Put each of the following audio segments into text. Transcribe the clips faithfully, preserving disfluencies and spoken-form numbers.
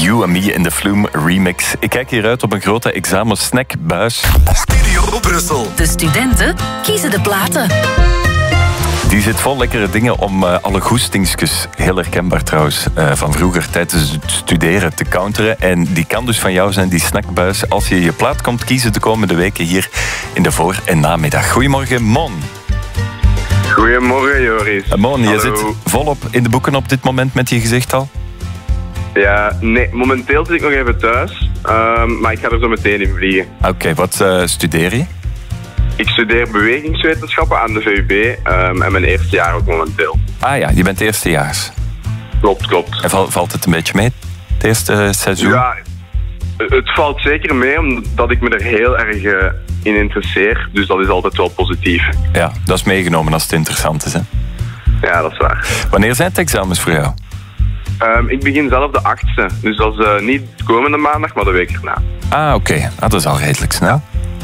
You and Me in the Flume remix. Ik kijk hieruit op een grote examensnackbuis. Studio Brussel. De studenten kiezen de platen. Die zit vol lekkere dingen om uh, alle goestingsjes, heel herkenbaar trouwens, uh, van vroeger tijdens het studeren te counteren. En die kan dus van jou zijn, die snackbuis, als je je plaat komt kiezen de komende weken hier in de voor- en namiddag. Goedemorgen, Mon. Goedemorgen, Joris. Uh, Mon, je Hallo. zit volop in de boeken op dit moment met je gezicht al? Ja, nee, momenteel zit ik nog even thuis, um, maar ik ga er zo meteen in vliegen. Oké, okay, wat uh, studeer je? Ik studeer bewegingswetenschappen aan de V U B um, en mijn eerste jaar ook momenteel. Ah ja, je bent eerstejaars. Klopt, klopt. En val, valt het een beetje mee, het eerste seizoen? Ja, het valt zeker mee, omdat ik me er heel erg uh, in interesseer. Dus dat is altijd wel positief. Ja, dat is meegenomen als het interessant is, hè? Ja, dat is waar. Wanneer zijn het examens voor jou? Um, ik begin zelf de achtste. Dus dat is uh, niet komende maandag, maar de week erna. Ah, oké. Okay. Ah, dat is al redelijk snel.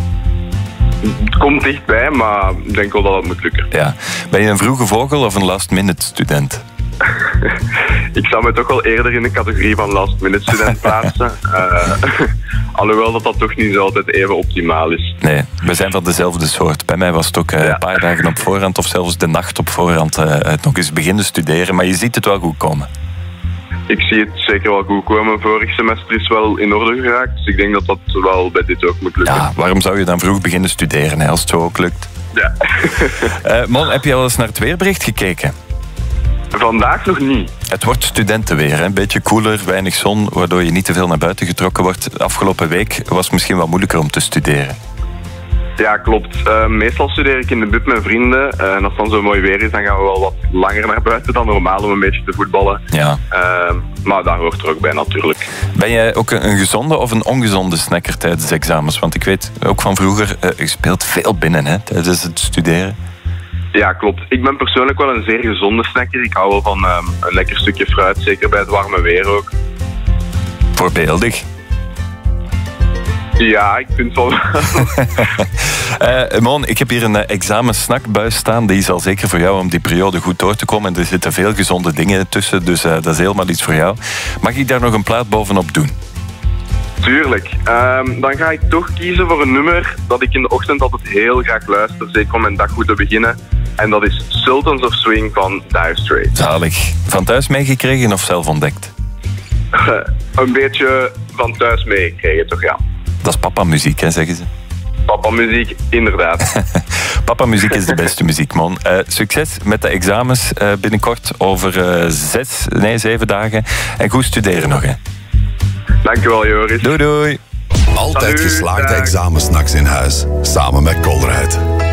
Het komt dichtbij, maar ik denk wel dat het moet lukken. Ja. Ben je een vroege vogel of een last-minute student? Ik zou me toch wel eerder in de categorie van last-minute student plaatsen. Uh, alhoewel dat dat toch niet zo altijd even optimaal is. Nee, we zijn van dezelfde soort. Bij mij was het ook uh, ja. een paar dagen op voorhand of zelfs de nacht op voorhand uh, nog eens beginnen studeren. Maar je ziet het wel goed komen. Ik zie het zeker wel goed komen. Vorig semester is wel in orde geraakt. Dus ik denk dat dat wel bij dit ook moet lukken. Ja, waarom zou je dan vroeg beginnen studeren, hè, als het zo ook lukt? Ja. uh, Mon, heb je al eens naar het weerbericht gekeken? Vandaag nog niet. Het wordt studentenweer, hè? Een beetje koeler, weinig zon, waardoor je niet te veel naar buiten getrokken wordt. De afgelopen week was het misschien wat moeilijker om te studeren. Ja, klopt. Uh, meestal studeer ik in de bub met vrienden. Uh, en als het dan zo mooi weer is, dan gaan we wel wat langer naar buiten dan normaal om een beetje te voetballen. Ja. Uh, maar dat hoort er ook bij natuurlijk. Ben jij ook een gezonde of een ongezonde snacker tijdens de examens? Want ik weet ook van vroeger, uh, je speelt veel binnen, hè, tijdens het studeren. Ja, klopt. Ik ben persoonlijk wel een zeer gezonde snacker. Ik hou wel van um, een lekker stukje fruit, zeker bij het warme weer ook. Voorbeeldig. Ja, ik vind het wel. uh, Mon, ik heb hier een uh, examensnackbuis staan. Die is al zeker voor jou om die periode goed door te komen. En er zitten veel gezonde dingen tussen, dus uh, dat is helemaal iets voor jou. Mag ik daar nog een plaat bovenop doen? Tuurlijk. Um, dan ga ik toch kiezen voor een nummer dat ik in de ochtend altijd heel graag luister. Zeker om mijn dag goed te beginnen. En dat is Sultans of Swing van Dire Straits. Zalig. Van thuis meegekregen of zelf ontdekt? Een beetje van thuis meegekregen, toch ja. Dat is papa-muziek, hè, zeggen ze. Papa-muziek, inderdaad. Papa-muziek is de beste muziek, man. Uh, succes met de examens uh, binnenkort over uh, zes, nee, zeven dagen. En goed studeren nog, hè. Dankjewel, Joris. Doei, doei. Altijd Salut, geslaagde dag. examensnacks in huis. Samen met Colruyt.